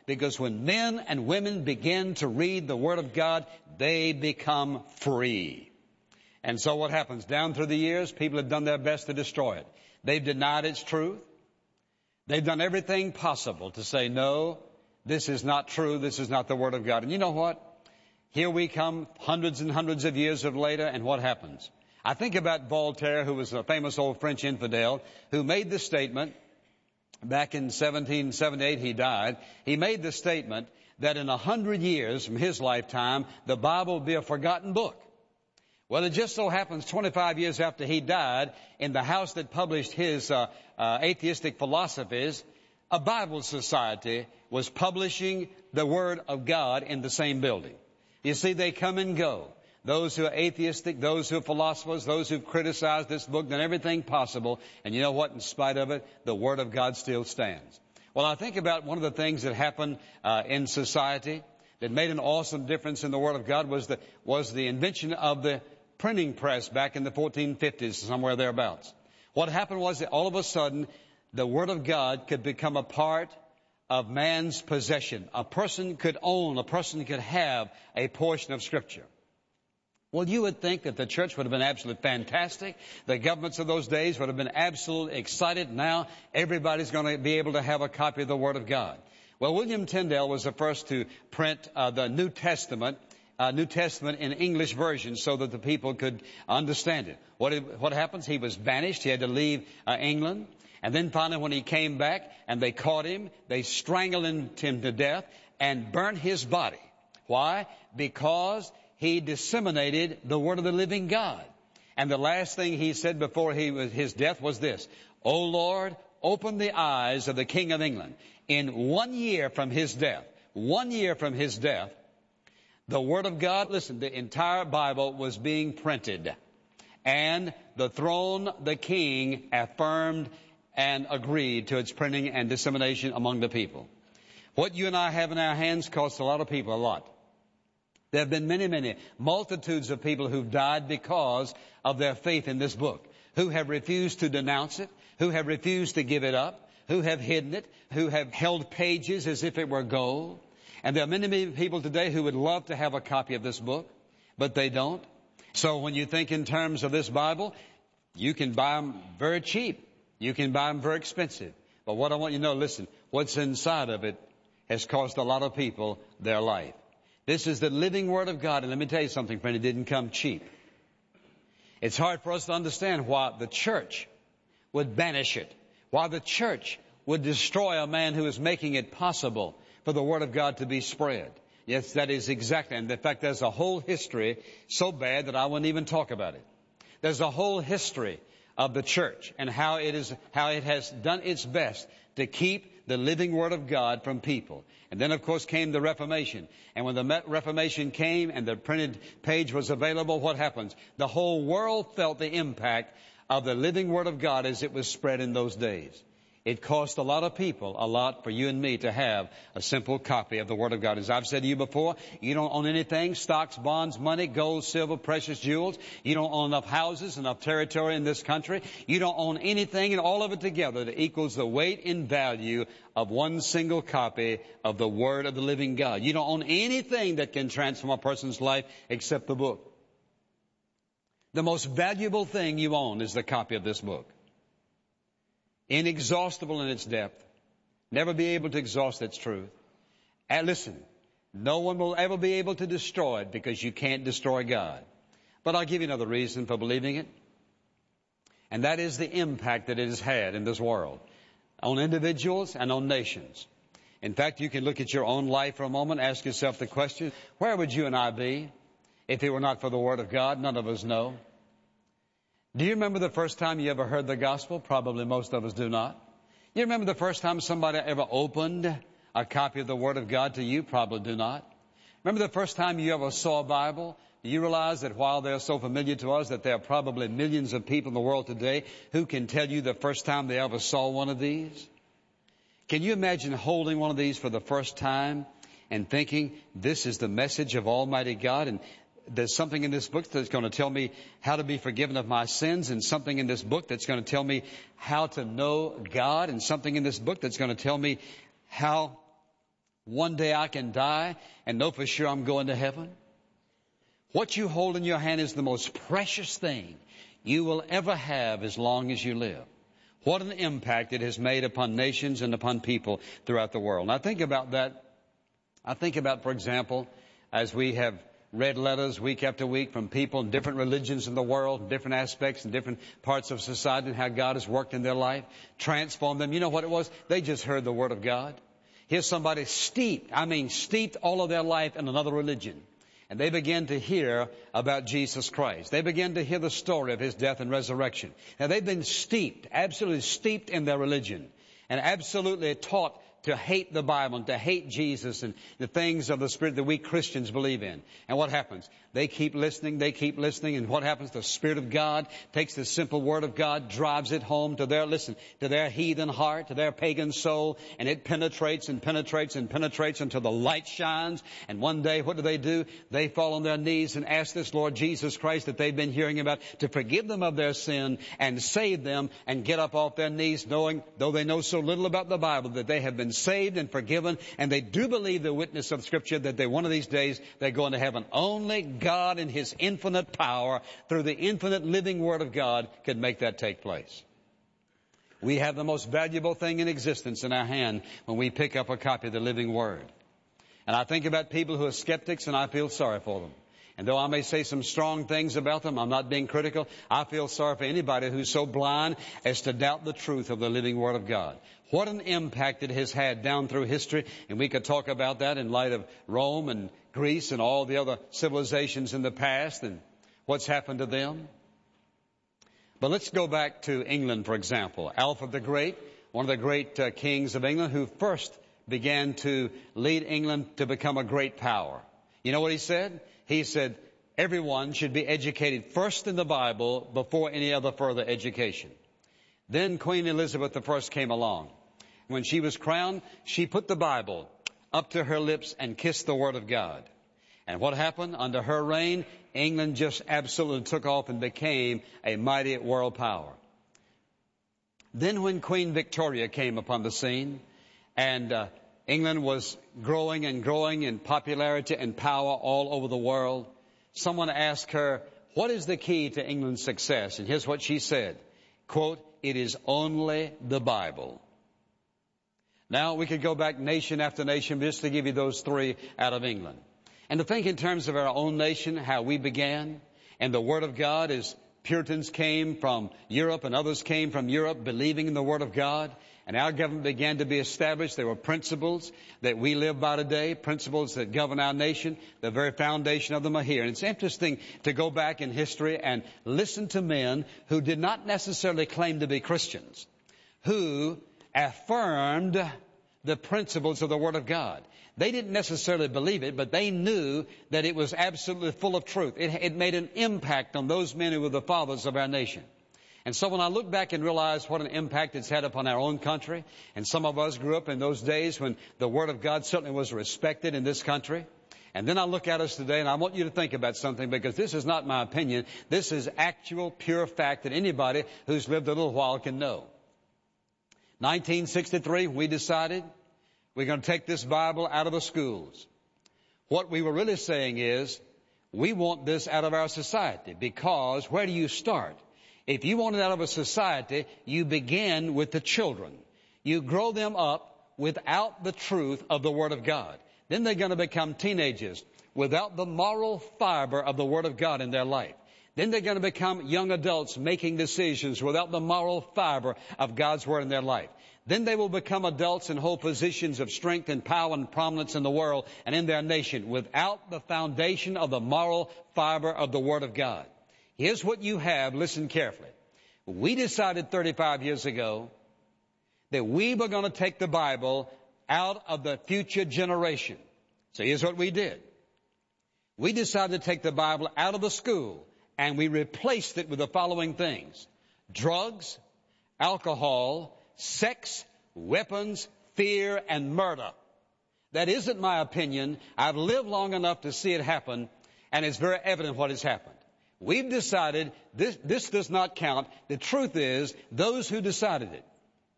A: Because when men and women begin to read the Word of God, they become free. And so what happens? Down through the years, people have done their best to destroy it. They've denied its truth. They've done everything possible to say, no, this is not true. This is not the Word of God. And you know what? Here we come hundreds and hundreds of years later, and what happens? I think about Voltaire, who was a famous old French infidel, who made the statement, back in 1778 he died, he made the statement that in 100 years from his lifetime, the Bible will be a forgotten book. Well, it just so happens 25 years after he died, in the house that published his atheistic philosophies, a Bible society was publishing the Word of God in the same building. You see, they come and go. Those who are atheistic, those who are philosophers, those who've criticized this book, done everything possible. And you know what? In spite of it, the Word of God still stands. Well, I think about one of the things that happened in society that made an awesome difference in the Word of God was the invention of the printing press back in the 1450s, somewhere thereabouts. What happened was that all of a sudden, the Word of God could become a part of man's possession. A person could have a portion of Scripture. Well, you would think that the church would have been absolutely fantastic. The governments of those days would have been absolutely excited. Now everybody's going to be able to have a copy of the Word of God. Well, William Tyndale was the first to print the New Testament in English version so that the people could understand it. What happens? He was banished. He had to leave England. And then finally when he came back and they caught him, they strangled him to death and burnt his body. Why? Because he disseminated the Word of the living God. And the last thing he said before his death was this: "O Lord, open the eyes of the King of England." In 1 year from his death, the Word of God, listen, the entire Bible was being printed. And the throne, the king, affirmed and agreed to its printing and dissemination among the people. What you and I have in our hands costs a lot of people a lot. There have been many multitudes of people who've died because of their faith in this book, who have refused to denounce it, who have refused to give it up, who have hidden it, who have held pages as if it were gold. And there are many people today who would love to have a copy of this book, but they don't. So when you think in terms of this Bible, you can buy them very cheap. You can buy them very expensive. But what I want you to know, listen, what's inside of it has cost a lot of people their life. This is the living Word of God. And let me tell you something, friend, it didn't come cheap. It's hard for us to understand why the church would banish it, why the church would destroy a man who is making it possible for the Word of God to be spread. Yes, that is exactly. And in fact, there's a whole history so bad that I wouldn't even talk about it. There's a whole history of the church and how it has done its best to keep the living Word of God from people. And then, of course, came the Reformation. And when the Reformation came and the printed page was available, what happens? The whole world felt the impact of the living Word of God as it was spread in those days. It cost a lot of people a lot for you and me to have a simple copy of the Word of God. As I've said to you before, you don't own anything, stocks, bonds, money, gold, silver, precious jewels. You don't own enough houses, enough territory in this country. You don't own anything, and all of it together that equals the weight and value of one single copy of the Word of the living God. You don't own anything that can transform a person's life except the book. The most valuable thing you own is the copy of this book. Inexhaustible in its depth, never be able to exhaust its truth. And listen, no one will ever be able to destroy it because you can't destroy God. But I'll give you another reason for believing it, and that is the impact that it has had in this world on individuals and on nations. In fact, you can look at your own life for a moment, ask yourself the question, where would you and I be if it were not for the Word of God? None of us know. Do you remember the first time you ever heard the gospel? Probably most of us do not. You remember the first time somebody ever opened a copy of the Word of God to you? Probably do not. Remember the first time you ever saw a Bible? Do you realize that while they're so familiar to us, that there are probably millions of people in the world today who can tell you the first time they ever saw one of these? Can you imagine holding one of these for the first time and thinking, this is the message of Almighty God, and there's something in this book that's going to tell me how to be forgiven of my sins, and something in this book that's going to tell me how to know God, and something in this book that's going to tell me how One day I can die and know for sure I'm going to heaven. What you hold in your hand is the most precious thing you will ever have as long as you live. What an impact it has made upon nations and upon people throughout the world. And I think about that. I think about, for example, as we have read letters week after week from people in different religions in the world, different aspects and different parts of society, and how God has worked in their life, transformed them. You know what it was? They just heard the Word of God. Here's somebody steeped all of their life in another religion. And they began to hear about Jesus Christ. They began to hear the story of His death and resurrection. Now they've been steeped, absolutely steeped in their religion, and absolutely taught to hate the Bible and to hate Jesus and the things of the Spirit that we Christians believe in. And what happens? They keep listening, and what happens? The Spirit of God takes the simple Word of God, drives it home to their heathen heart, to their pagan soul, and it penetrates until the light shines. And one day, what do? They fall on their knees and ask this Lord Jesus Christ that they've been hearing about to forgive them of their sin and save them, and get up off their knees knowing, though they know so little about the Bible, that they have been saved and forgiven, and they do believe the witness of Scripture that one of these days they're going to heaven. Only God in His infinite power, through the infinite living Word of God, could make that take place. We have the most valuable thing in existence in our hand when we pick up a copy of the living Word. And I think about people who are skeptics, and I feel sorry for them. And though I may say some strong things about them, I'm not being critical. I feel sorry for anybody who's so blind as to doubt the truth of the living Word of God. What an impact it has had down through history, and we could talk about that in light of Rome and Greece and all the other civilizations in the past and what's happened to them. But let's go back to England, for example. Alfred the Great, one of the great kings of England, who first began to lead England to become a great power. You know what he said? He said, everyone should be educated first in the Bible before any other further education. Then Queen Elizabeth I came along. When she was crowned, she put the Bible up to her lips and kissed the Word of God. And what happened? Under her reign, England just absolutely took off and became a mighty world power. Then when Queen Victoria came upon the scene, and England was growing and growing in popularity and power all over the world, someone asked her, what is the key to England's success? And here's what she said, quote, it is only the Bible. Now, we could go back nation after nation just to give you those three out of England. And to think in terms of our own nation, how we began, and the Word of God, as Puritans came from Europe and others came from Europe believing in the Word of God, and our government began to be established. There were principles that we live by today, principles that govern our nation. The very foundation of them are here. And it's interesting to go back in history and listen to men who did not necessarily claim to be Christians, who affirmed the principles of the Word of God. They didn't necessarily believe it, but they knew that it was absolutely full of truth. It made an impact on those men who were the fathers of our nation. And so when I look back and realize what an impact it's had upon our own country, and some of us grew up in those days when the Word of God certainly was respected in this country, and then I look at us today, and I want you to think about something, because this is not my opinion. This is actual, pure fact that anybody who's lived a little while can know. 1963, we decided we're going to take this Bible out of the schools. What we were really saying is, we want this out of our society, because where do you start? If you want it out of a society, you begin with the children. You grow them up without the truth of the Word of God. Then they're going to become teenagers without the moral fiber of the Word of God in their life. Then they're going to become young adults making decisions without the moral fiber of God's Word in their life. Then they will become adults and hold positions of strength and power and prominence in the world and in their nation without the foundation of the moral fiber of the Word of God. Here's what you have. Listen carefully. We decided 35 years ago that we were going to take the Bible out of the future generation. So here's what we did. We decided to take the Bible out of the school, and we replaced it with the following things: drugs, alcohol, sex, weapons, fear, and murder. That isn't my opinion. I've lived long enough to see it happen, and it's very evident what has happened. We've decided this does not count. The truth is, those who decided it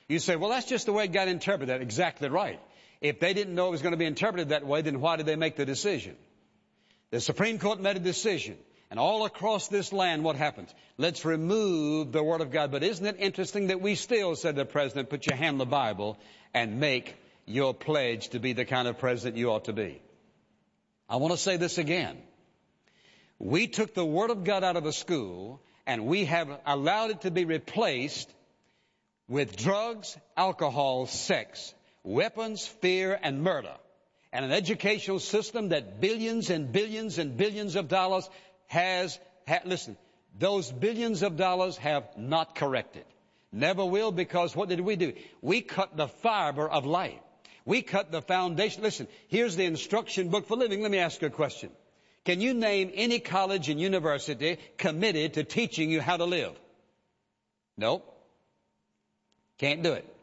A: You say, well, that's just the way it got interpreted. Exactly right. If they didn't know it was going to be interpreted that way, then why did they make the decision? The Supreme Court made a decision. And all across this land, what happens? Let's remove the Word of God. But isn't it interesting that we still, said the President, put your hand on the Bible and make your pledge to be the kind of president you ought to be? I want to say this again. We took the Word of God out of the school, and we have allowed it to be replaced with drugs, alcohol, sex, weapons, fear, and murder. And an educational system that billions and billions and billions of dollars listen, those billions of dollars have not corrected. Never will, because what did we do? We cut the fiber of life. We cut the foundation. Listen, here's the instruction book for living. Let me ask you a question. Can you name any college and university committed to teaching you how to live? Nope. Can't do it.